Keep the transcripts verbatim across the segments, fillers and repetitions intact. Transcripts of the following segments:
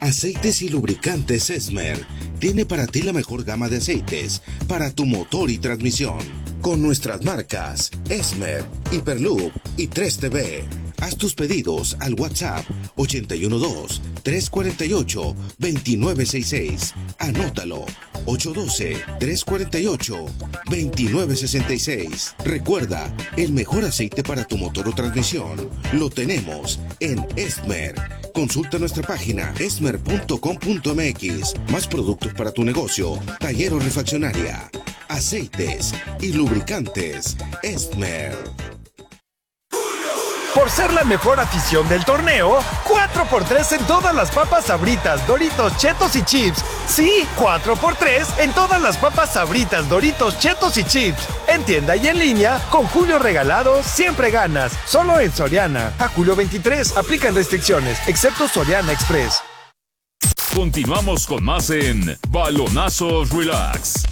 Aceites y lubricantes Esmer tiene para ti la mejor gama de aceites para tu motor y transmisión. Con nuestras marcas Esmer, Hyperloop y tres T V. Haz tus pedidos al WhatsApp ochenta y uno dos, tres cuarenta y ocho, veintinueve sesenta y seis. Anótalo, ocho uno dos, tres cuarenta y ocho, veintinueve sesenta y seis. Recuerda, el mejor aceite para tu motor o transmisión lo tenemos en Esmer. Consulta nuestra página esmer punto com punto m x. Más productos para tu negocio, taller o refaccionaria. Aceites y lubricantes Esmer. Por ser la mejor afición del torneo, cuatro por tres en todas las papas Sabritas, Doritos, Chetos y Chips. Sí, cuatro por tres en todas las papas Sabritas, Doritos, Chetos y Chips. En tienda y en línea, con Julio Regalado, siempre ganas. Solo en Soriana. A julio veintitrés, aplican restricciones, excepto Soriana Express. Continuamos con más en Balonazos Relax.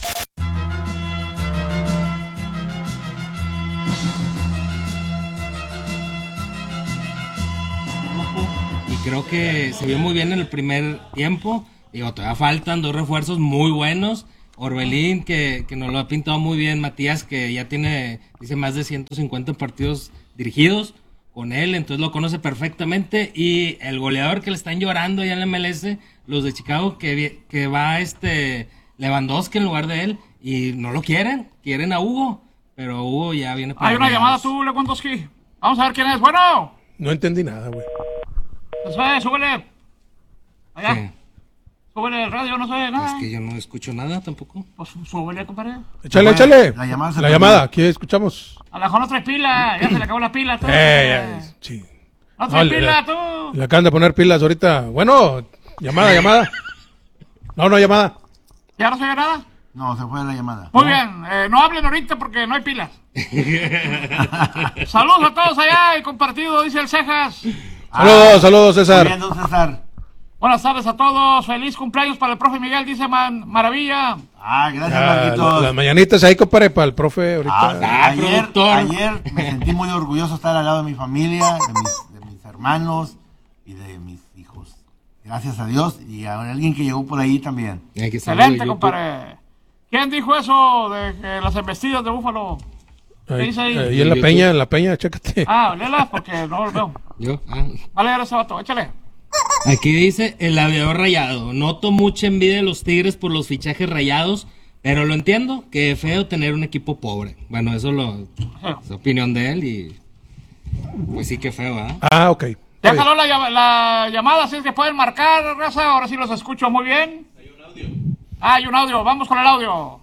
Creo que se vio muy bien en el primer tiempo. Digo, todavía faltan dos refuerzos muy buenos. Orbelín, que, que nos lo ha pintado muy bien. Matías, que ya tiene, dice, más de ciento cincuenta partidos dirigidos con él, entonces lo conoce perfectamente. Y el goleador que le están llorando ya en la M L S, los de Chicago, que, que va este Lewandowski en lugar de él, y no lo quieren, quieren a Hugo, pero Hugo ya viene para... Hay una llamada tú, Lewandowski. Vamos a ver quién es. Bueno. No entendí nada, güey. No sé, súbele. Allá. Sí. Súbele el radio, no sé nada. Es que yo no escucho nada tampoco. Pues súbele, compadre. Échale, échale. La llamada. La llamada, aquí escuchamos. A la mejor no traes pila. Ya se le acabó la pila. Tú, Eh, ya, sí. No traes No, pila, le, tú. Le acaban de poner pilas ahorita. Bueno, llamada, llamada. No, no, llamada. ¿Ya no se oye nada? No, se fue la llamada. Muy ¿No? bien, eh, no hablen ahorita porque no hay pilas. Saludos a todos allá y compartido, dice el Cejas. Saludos, Ah, saludos, César. bien, don César. Buenas tardes a todos, feliz cumpleaños para el profe Miguel, dice Man Maravilla. Ah, gracias, Ah, Marquitos. la- las mañanitas ahí, compadre, para el profe ahorita. Ah, Ah, ayer, productor. ayer me sentí muy orgulloso de estar al lado de mi familia, de mis, de mis hermanos y de mis hijos. Gracias a Dios y a alguien que llegó por ahí también. Hay que salir de Excelente, YouTube. compadre. ¿Quién dijo eso de que las embestidas de Búfalo? ¿Qué Ahí, dice ahí? ahí en la YouTube. peña, en la peña, chécate. Ah, léela porque no lo veo. Yo, ah. Vale, ahora ese vato, échale. Aquí dice el aviador rayado. Noto mucha envidia de los Tigres por los fichajes rayados, pero lo entiendo, que es feo tener un equipo pobre. Bueno, eso lo, es opinión de él y pues sí que feo, ¿ah? Ah, ok. Ya Está jaló la, llama- la llamada, así es que pueden marcar, raza. Ahora sí los escucho muy bien. Hay un audio. Ah, hay un audio. Vamos con el audio.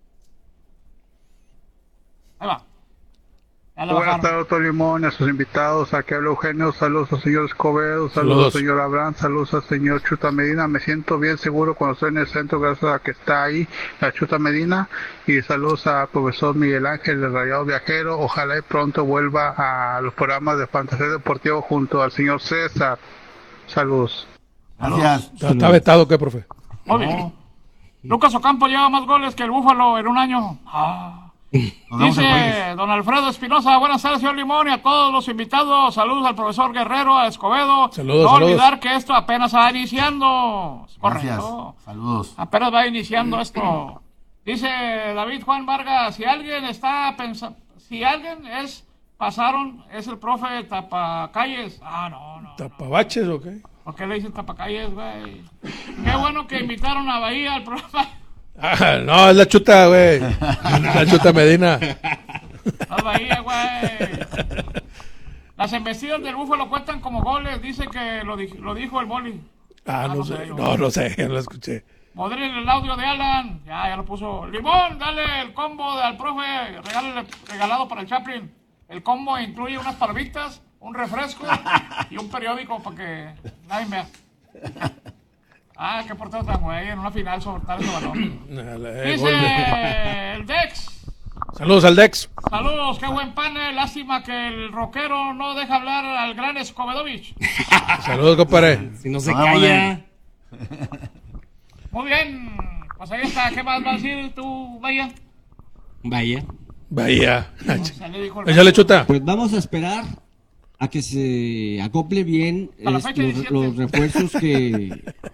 Ahí va. Ya le Buenas bajaron. tardes, doctor Limón, a sus invitados. Aquí habla Eugenio. Saludos al señor Escobedo. Saludos, Saludos. al señor Abraham. Saludos al señor Chuta Medina. Me siento bien seguro cuando estoy en el centro, gracias a que está ahí la Chuta Medina. Y saludos al profesor Miguel Ángel, el Rayado Viajero. Ojalá y pronto vuelva a los programas de Fantasía Deportivo junto al señor César. Saludos. Gracias. está, está vetado, ¿qué, profe? Muy bien. Lucas Ocampo lleva más goles que el Búfalo en un año. Ah. Nos vemos el Dice jueves. don Alfredo Espinosa, buenas tardes, señor Limón, y a todos los invitados. Saludos al profesor Guerrero, a Escobedo. Saludos, no saludos. olvidar que esto apenas va iniciando. Gracias. Correcto. Saludos. Apenas va iniciando esto. Dice David Juan Vargas, si alguien está pensando, si alguien es, pasaron, es el profe Tapacalles. Ah, no, no. ¿Tapabaches o qué? ¿Por qué le dicen Tapacalles, güey? Qué bueno que invitaron a Bahía al programa. Ah, no, es la chuta, güey. La chuta Medina. No es Bahía, güey. Las embestidas del Búfalo cuentan como goles, dice que lo, di- lo dijo el boli. Ah, no no sé. sé, yo. No, no sé, no lo escuché. Moderen el audio de Alan. Ya, ya lo puso. Limón, dale el combo al profe. Regálale, regalado para el Chaplin. El combo incluye unas palomitas, un refresco y un periódico para que nadie vea. Ah, qué portero tan güey. En una final soltar ese balón. Eh, gol de- Dice el Dex. Saludos al Dex. Saludos, qué buen panel. Lástima que el rockero no deja hablar al gran Escobedovich. Saludos, compadre. Si no se Vamos, calla. Muy bien. Pues ahí está. ¿Qué más vas a decir tú, Vaya? Vaya. Bahía. Se le dijo el Échale, chuta. Pues vamos a esperar a que se acople bien A la es- fecha los, diecisiete. los refuerzos que,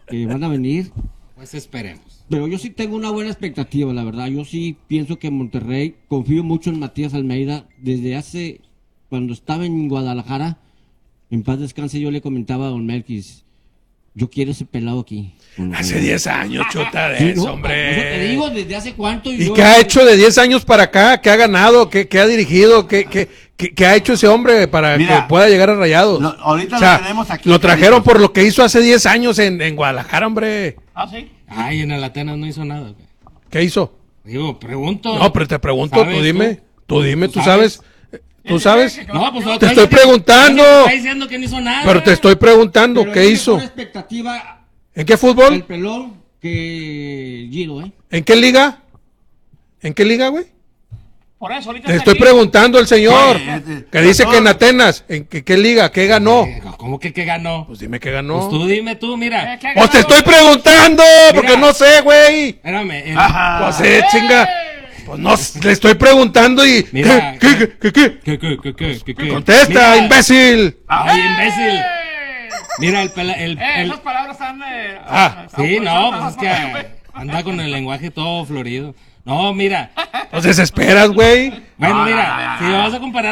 que van a venir. Pues esperemos. Pero yo sí tengo una buena expectativa, la verdad. Yo sí pienso que Monterrey, confío mucho en Matías Almeida. Desde hace, cuando estaba en Guadalajara, en paz descanse, yo le comentaba a don Melquis, yo quiero ese pelado aquí. Hace diez años, chuta de Sí, eso, no, hombre. Eso te digo, desde hace cuánto. ¿Y yo- qué ha hecho de diez años para acá? ¿Qué ha ganado? ¿Qué, qué ha dirigido? ¿Qué, qué, qué, qué ha hecho ese hombre para Mira, que pueda llegar a Rayados? lo- ahorita O sea, lo tenemos aquí. lo trajeron por lo que hizo hace diez años en, en Guadalajara, hombre. ¿Ah, sí? Ay, en el Atenas no hizo nada. güey. ¿Qué hizo? Digo, pregunto. No, pero te pregunto, ¿Sabes tú dime. tú? Tú dime, tú ¿Tú sabes. sabes? ¿Tú sabes? No, pues Te estoy que- preguntando. Está diciendo que no hizo nada. Pero te estoy preguntando, Pero ¿qué hay hizo? mejor expectativa ¿En qué el fútbol? pelón que Giro, ¿eh? ¿En qué liga? ¿En qué liga, güey? Por eso, ahorita Te está estoy aquí. preguntando al señor. Sí, eh, Que dice todo- que en Atenas. ¿En qué, qué liga? ¿Qué ganó? Eh, ¿Cómo que, que ganó? Pues dime qué Pues ganó. tú dime tú, mira. Eh, ¿qué ha Pues te ganado? estoy preguntando, porque Mira. no sé, güey. Espérame. el- Pues eh, chinga. Pues no, le estoy preguntando y. Mira, ¿Qué, qué, qué, qué, ¿Qué, qué, qué, qué, qué, qué? Contesta, Mira. imbécil. Ay, imbécil. ¡Eh! Mira, el pela, el, Eh, el- esas palabras están... Eh, Ah, están sí, no, autorizadas, pues es que anda con el lenguaje todo florido. No, mira. Pues desesperas, güey. Bueno, mira, si vas a comparar